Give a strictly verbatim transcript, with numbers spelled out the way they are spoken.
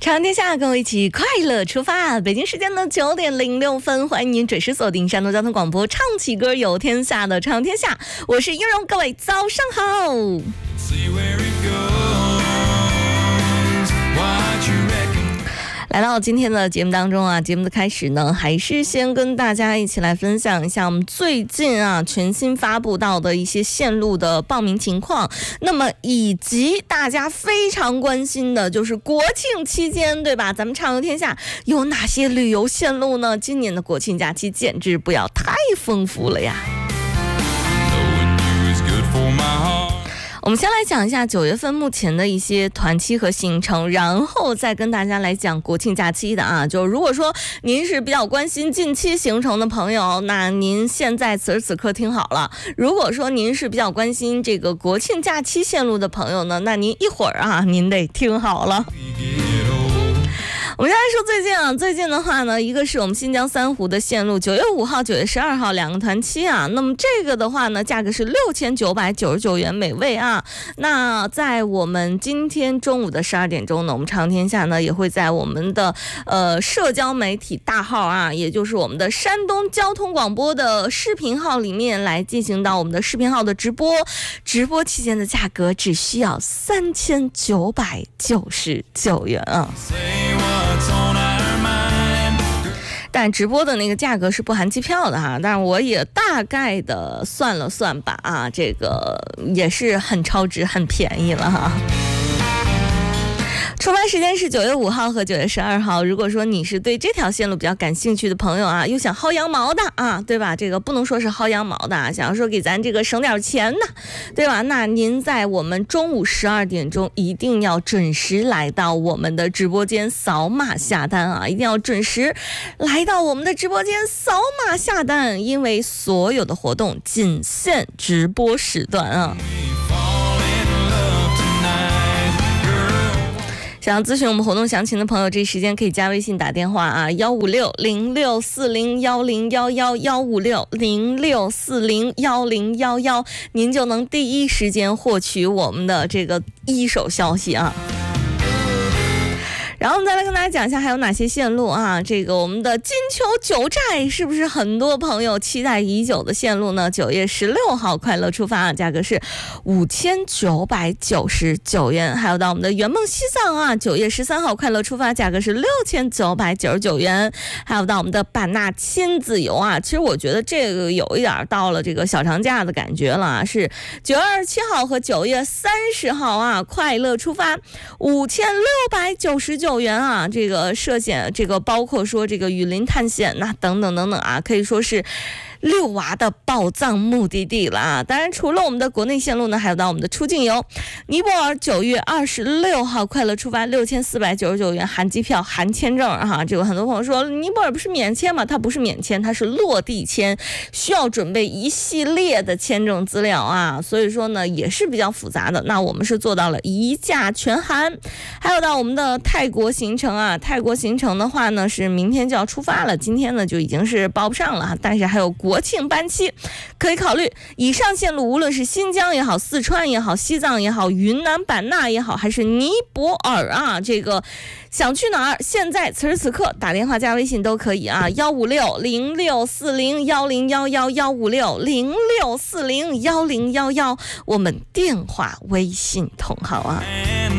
长安天下，跟我一起快乐出发。北京时间的九点零六分，欢迎您准时锁定山东交通广播，唱起歌有天下的长安天下，我是英荣，各位早上好。来到今天的节目当中啊，节目的开始呢，还是先跟大家一起来分享一下我们最近啊全新发布到的一些线路的报名情况，那么以及大家非常关心的就是国庆期间，对吧？咱们畅游天下有哪些旅游线路呢？今年的国庆假期简直不要太丰富了呀！我们先来讲一下九月份目前的一些团期和行程，然后再跟大家来讲国庆假期的啊。就如果说您是比较关心近期行程的朋友，那您现在此时此刻听好了；如果说您是比较关心这个国庆假期线路的朋友呢，那您一会儿啊，您得听好了。我们先来说最近啊，最近的话呢，一个是我们新疆三湖的线路，九月五号、九月十二号两个团期啊。那么这个的话呢，价格是六千九百九十九元每位啊。那在我们今天中午的十二点钟呢，我们长天下呢也会在我们的呃社交媒体大号啊，也就是我们的山东交通广播的视频号里面来进行到我们的视频号的直播。直播期间的价格只需要三千九百九十九元啊。但直播的那个价格是不含机票的哈，但是我也大概的算了算吧啊，这个也是很超值很便宜了哈。出发时间是九月五号和九月十二号。如果说你是对这条线路比较感兴趣的朋友啊，又想薅羊毛的啊，对吧？这个不能说是薅羊毛的啊，想要说给咱这个省点钱的，对吧？那您在我们中午十二点钟一定要准时来到我们的直播间扫码下单啊！一定要准时来到我们的直播间扫码下单，因为所有的活动仅限直播时段啊。想要咨询我们活动详情的朋友，这时间可以加微信打电话啊，幺五六零六四零幺零幺幺幺五六零六四零幺零幺幺，您就能第一时间获取我们的这个一手消息啊。然后我们再来跟大家讲一下还有哪些线路啊？这个我们的金球九寨是不是很多朋友期待已久的线路呢？九月十六号快乐出发，价格是五千九百九十九元。还有到我们的圆梦西藏啊，九月十三号快乐出发，价格是六千九百九十九元。还有到我们的版纳亲子游啊，其实我觉得这个有一点到了这个小长假的感觉了啊，是九月二十七号和九月三十号啊，快乐出发，五千六百九十九元啊，这个涉险，这个包括说这个雨林探险呐、啊，等等等等啊，可以说是六娃的宝藏目的地了啊！当然，除了我们的国内线路呢，还有到我们的出境游，尼泊尔九月二十六号快乐出发，六千四百九十九元含机票含签证啊！这个很多朋友说尼泊尔不是免签吗？它不是免签，它是落地签，需要准备一系列的签证资料啊，所以说呢也是比较复杂的。那我们是做到了一价全含。还有到我们的泰国行程啊，泰国行程的话呢是明天就要出发了，今天呢就已经是报不上了，但是还有国庆班期可以考虑。以上线路无论是新疆也好，四川也好，西藏也好，云南版纳也好，还是尼泊尔啊，这个想去哪儿，现在此时此刻打电话加微信都可以啊，幺五六零六四零幺零幺幺幺五六零六四零幺零幺幺，我们电话微信同号啊。